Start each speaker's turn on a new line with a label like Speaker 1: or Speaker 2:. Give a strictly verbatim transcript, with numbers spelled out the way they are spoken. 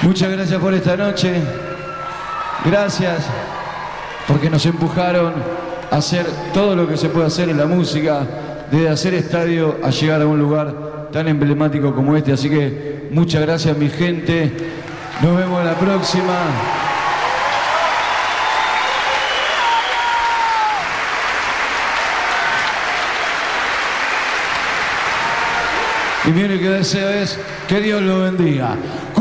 Speaker 1: Muchas gracias por esta noche. Gracias porque nos empujaron a hacer todo lo que se puede hacer en la música, desde hacer estadio a llegar a un lugar tan emblemático como este. Así que muchas gracias, mi gente. Nos vemos la próxima. Y mi único deseo es que Dios lo bendiga.